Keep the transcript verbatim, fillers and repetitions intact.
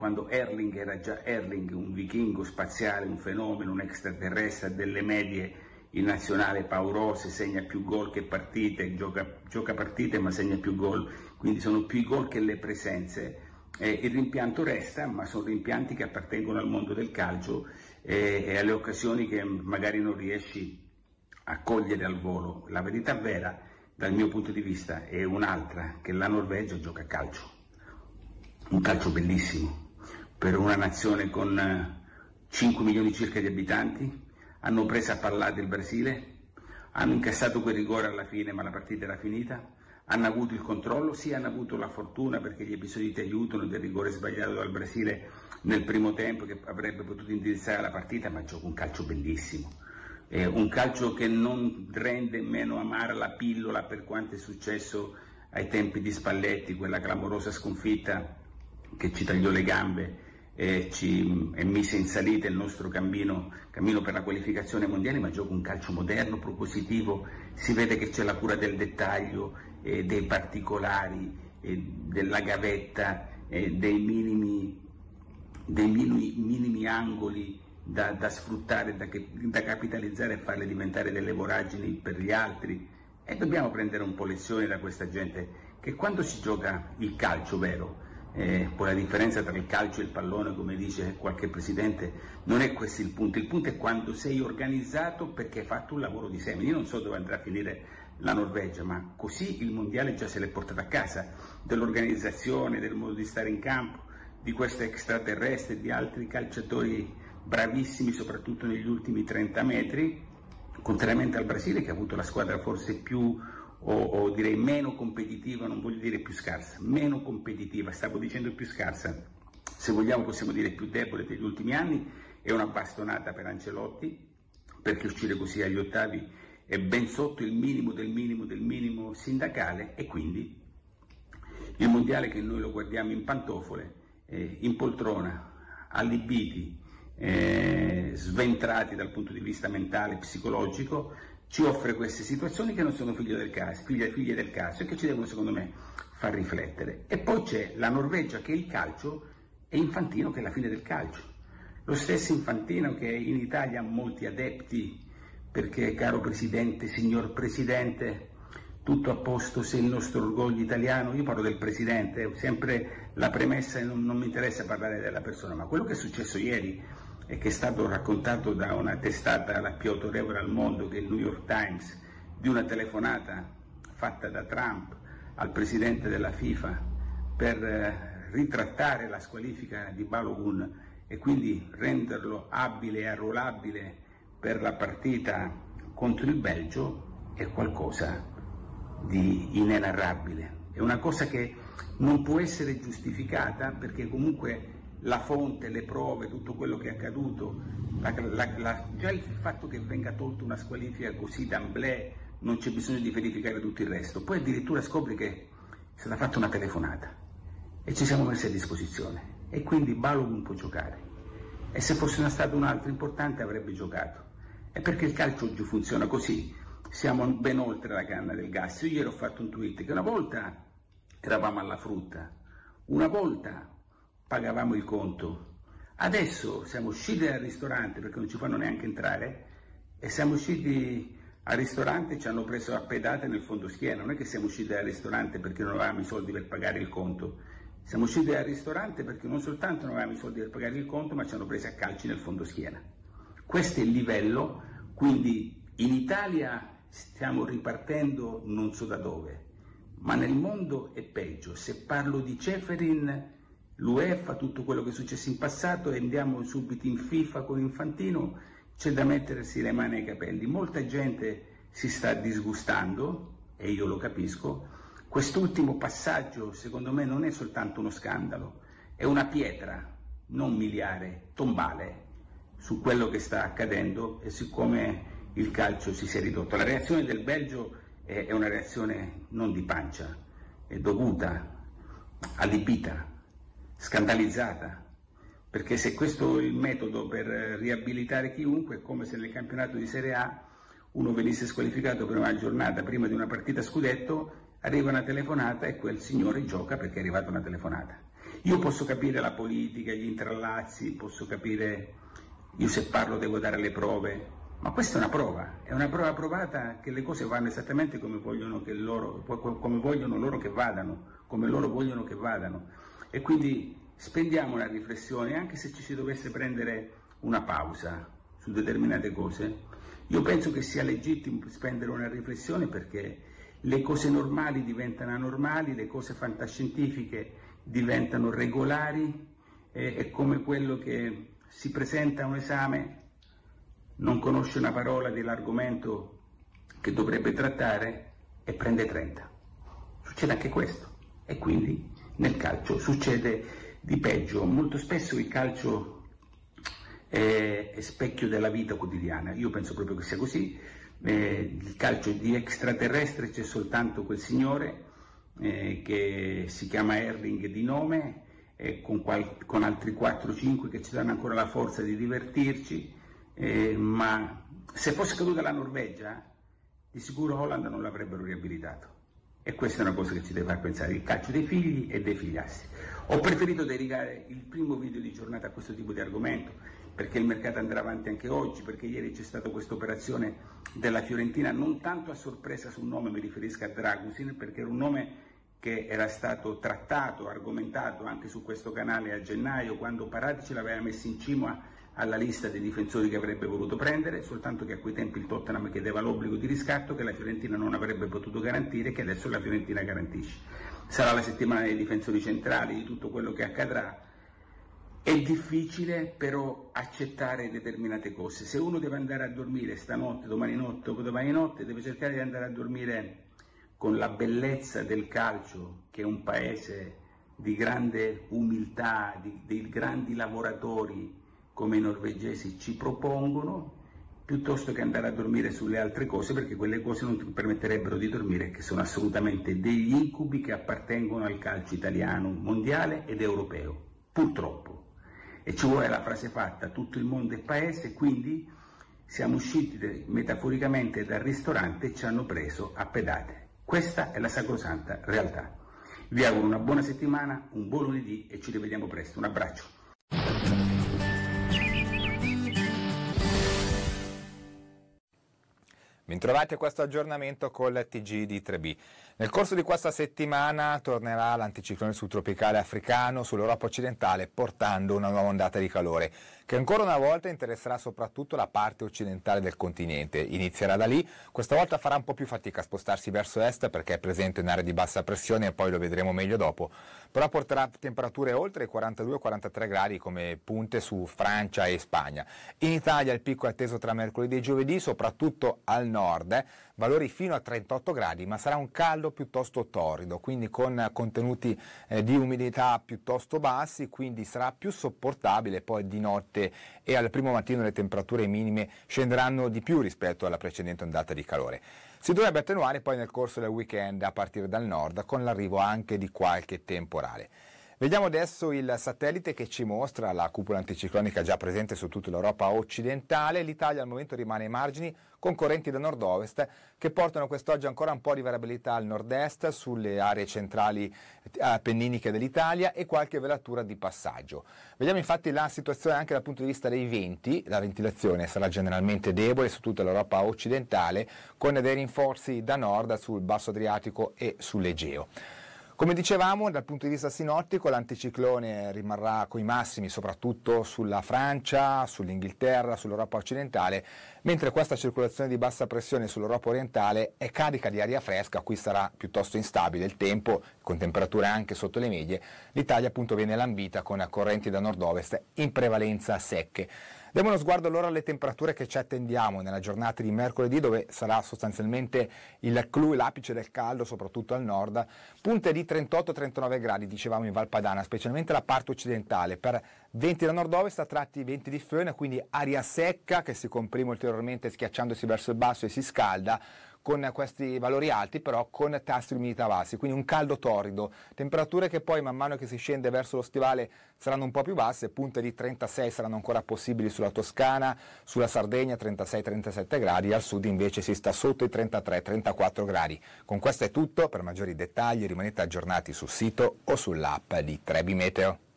quando Erling era già Erling, un vichingo spaziale, un fenomeno, un extraterrestre, a delle medie in nazionale paurose, segna più gol che partite, gioca, gioca partite ma segna più gol, quindi sono più i gol che le presenze. Eh, il rimpianto resta, ma sono rimpianti che appartengono al mondo del calcio eh, e alle occasioni che magari non riesci a cogliere al volo. La verità vera, dal mio punto di vista, è un'altra, che la Norvegia gioca a calcio, un calcio bellissimo, per una nazione con cinque milioni circa di abitanti. Hanno preso a pallate il Brasile, hanno incassato quel rigore alla fine, ma la partita era finita, hanno avuto il controllo, sì, hanno avuto la fortuna perché gli episodi ti aiutano, del rigore sbagliato dal Brasile nel primo tempo che avrebbe potuto indirizzare la partita, ma gioca un calcio bellissimo, eh, un calcio che non rende meno amara la pillola per quanto è successo ai tempi di Spalletti, quella clamorosa sconfitta che ci tagliò le gambe e ci e mise in salita il nostro cammino, cammino per la qualificazione mondiale, ma gioca un calcio moderno, propositivo, si vede che c'è la cura del dettaglio, eh, dei particolari, eh, della gavetta, eh, dei minimi, dei minimi, minimi angoli da, da sfruttare, da, da capitalizzare e farle diventare delle voragini per gli altri. E dobbiamo prendere un po' lezioni da questa gente, che quando si gioca il calcio vero, Eh, poi la differenza tra il calcio e il pallone, come dice qualche presidente, non è questo il punto, il punto è quando sei organizzato perché hai fatto un lavoro di semine. Io non so dove andrà a finire la Norvegia, ma così il mondiale già se l'è portato a casa, dell'organizzazione, del modo di stare in campo, di questo extraterrestre e di altri calciatori bravissimi, soprattutto negli ultimi trenta metri, contrariamente al Brasile, che ha avuto la squadra forse più O, o direi meno competitiva, non voglio dire più scarsa, meno competitiva, stavo dicendo più scarsa, se vogliamo possiamo dire più debole degli ultimi anni. È una bastonata per Ancelotti, perché uscire così agli ottavi è ben sotto il minimo del minimo del minimo sindacale, e quindi il mondiale che noi lo guardiamo in pantofole, eh, in poltrona, allibiti, eh, sventrati dal punto di vista mentale, psicologico, ci offre queste situazioni che non sono figlie del caso, figlie, figlie del caso e che ci devono, secondo me, far riflettere. E poi c'è la Norvegia, che è il calcio, e Infantino, che è la fine del calcio. Lo stesso Infantino che in Italia ha molti adepti, perché, caro Presidente, signor Presidente, tutto a posto se il nostro orgoglio italiano. Io parlo del Presidente, sempre la premessa, e non, non mi interessa parlare della persona, ma quello che è successo ieri e che è stato raccontato da una testata la più autorevole al mondo, che è il New York Times, di una telefonata fatta da Trump al presidente della FIFA per eh, ritrattare la squalifica di Balogun e quindi renderlo abile e arruolabile per la partita contro il Belgio, è qualcosa di inenarrabile. È una cosa che non può essere giustificata, perché comunque la fonte, le prove, tutto quello che è accaduto, la, la, la, già il fatto che venga tolta una squalifica così d'amblè, non c'è bisogno di verificare tutto il resto. Poi addirittura scopri che è stata fatta una telefonata e ci siamo messi a disposizione, e quindi Balogun può giocare, e se fosse stato un altro importante avrebbe giocato. È perché il calcio oggi funziona così, siamo ben oltre la canna del gas. Io ieri ho fatto un tweet che una volta eravamo alla frutta, una volta pagavamo il conto, adesso siamo usciti dal ristorante perché non ci fanno neanche entrare, e siamo usciti al ristorante e ci hanno preso a pedate nel fondo schiena. Non è che siamo usciti dal ristorante perché non avevamo i soldi per pagare il conto, siamo usciti dal ristorante perché non soltanto non avevamo i soldi per pagare il conto, ma ci hanno presi a calci nel fondo schiena. Questo è il livello. Quindi in Italia stiamo ripartendo non so da dove, ma nel mondo è peggio. Se parlo di Ceferin, l'UEFA, tutto quello che è successo in passato, e andiamo subito in FIFA con Infantino, c'è da mettersi le mani ai capelli. Molta gente si sta disgustando, e io lo capisco. Quest'ultimo passaggio, secondo me, non è soltanto uno scandalo, è una pietra, non miliare, tombale, su quello che sta accadendo e su come il calcio si sia ridotto. La reazione del Belgio è, è una reazione non di pancia, è dovuta, allibita, scandalizzata, perché se questo è il metodo per riabilitare chiunque, è come se nel campionato di Serie A uno venisse squalificato per una giornata prima di una partita scudetto, arriva una telefonata e quel signore gioca perché è arrivata una telefonata. Io posso capire la politica, gli intrallazzi, posso capire, io se parlo devo dare le prove, ma questa è una prova, è una prova provata che le cose vanno esattamente come vogliono, che loro, come vogliono loro che vadano, come loro vogliono che vadano. E quindi spendiamo una riflessione, anche se ci si dovesse prendere una pausa su determinate cose. Io penso che sia legittimo spendere una riflessione, perché le cose normali diventano anormali, le cose fantascientifiche diventano regolari, eh, è come quello che si presenta a un esame, non conosce una parola dell'argomento che dovrebbe trattare e prende trenta. Succede anche questo, e quindi nel calcio succede di peggio. Molto spesso il calcio è, è specchio della vita quotidiana, io penso proprio che sia così. Eh, il calcio di extraterrestre c'è soltanto quel signore eh, che si chiama Erling di nome, eh, con, qual- con altri quattro cinque che ci danno ancora la forza di divertirci, eh, ma se fosse caduta la Norvegia di sicuro Holland non l'avrebbero riabilitato, e questa è una cosa che ci deve far pensare: il calcio dei figli e dei figliastri. Ho preferito dedicare il primo video di giornata a questo tipo di argomento, perché il mercato andrà avanti anche oggi, perché ieri c'è stata questa operazione della Fiorentina, non tanto a sorpresa sul nome, mi riferisco a Dragusin, perché era un nome che era stato trattato, argomentato anche su questo canale a gennaio, quando Paratici l'aveva messo in cima alla lista dei difensori che avrebbe voluto prendere, soltanto che a quei tempi il Tottenham chiedeva l'obbligo di riscatto che la Fiorentina non avrebbe potuto garantire e che adesso la Fiorentina garantisce. Sarà la settimana dei difensori centrali, di tutto quello che accadrà. È difficile però accettare determinate cose. Se uno deve andare a dormire stanotte, domani notte, dopodomani notte, deve cercare di andare a dormire con la bellezza del calcio, che è un paese di grande umiltà, di, dei grandi lavoratori come i norvegesi ci propongono, piuttosto che andare a dormire sulle altre cose, perché quelle cose non ti permetterebbero di dormire, che sono assolutamente degli incubi che appartengono al calcio italiano, mondiale ed europeo, purtroppo. E ci vuole la frase fatta: tutto il mondo è paese, quindi siamo usciti metaforicamente dal ristorante e ci hanno preso a pedate. Questa è la sacrosanta realtà. Vi auguro una buona settimana, un buon lunedì e ci rivediamo presto. Un abbraccio. Bentrovati a questo aggiornamento col T G di tre B. Nel corso di questa settimana tornerà l'anticiclone subtropicale africano sull'Europa occidentale, portando una nuova ondata di calore che ancora una volta interesserà soprattutto la parte occidentale del continente. Inizierà da lì, questa volta farà un po' più fatica a spostarsi verso est perché è presente in area di bassa pressione, e poi lo vedremo meglio dopo, però porterà temperature oltre i quarantadue quarantatré gradi come punte su Francia e Spagna. In Italia il picco è atteso tra mercoledì e giovedì, soprattutto al nord, eh, valori fino a trentotto gradi, ma sarà un caldo piuttosto torrido, quindi con contenuti eh, di umidità piuttosto bassi, quindi sarà più sopportabile. Poi di notte e al primo mattino le temperature minime scenderanno di più rispetto alla precedente ondata di calore. Si dovrebbe attenuare poi nel corso del weekend a partire dal nord, con l'arrivo anche di qualche temporale. Vediamo adesso il satellite che ci mostra la cupola anticiclonica già presente su tutta l'Europa occidentale. L'Italia al momento rimane ai margini con correnti da nord-ovest che portano quest'oggi ancora un po' di variabilità al nord-est sulle aree centrali appenniniche dell'Italia e qualche velatura di passaggio. Vediamo infatti la situazione anche dal punto di vista dei venti. La ventilazione sarà generalmente debole su tutta l'Europa occidentale, con dei rinforzi da nord sul basso Adriatico e sull'Egeo. Come dicevamo, dal punto di vista sinottico l'anticiclone rimarrà coi massimi soprattutto sulla Francia, sull'Inghilterra, sull'Europa occidentale, mentre questa circolazione di bassa pressione sull'Europa orientale è carica di aria fresca, qui sarà piuttosto instabile il tempo, con temperature anche sotto le medie. L'Italia appunto viene lambita con correnti da nord-ovest in prevalenza secche. Diamo uno sguardo allora alle temperature che ci attendiamo nella giornata di mercoledì, dove sarà sostanzialmente il clou, l'apice del caldo, soprattutto al nord, punte di trentotto trentanove gradi, dicevamo in Val Padana, specialmente la parte occidentale, per venti da nord-ovest a tratti venti di föhn, quindi aria secca che si comprime ulteriormente schiacciandosi verso il basso e si scalda, con questi valori alti, però con tassi di umidità bassi, quindi un caldo torrido, temperature che poi man mano che si scende verso lo stivale saranno un po' più basse, punte di trentasei saranno ancora possibili sulla Toscana, sulla Sardegna trentasei trentasette gradi, al sud invece si sta sotto i trentatré trentaquattro gradi. Con questo è tutto, per maggiori dettagli rimanete aggiornati sul sito o sull'app di Trebi Meteo.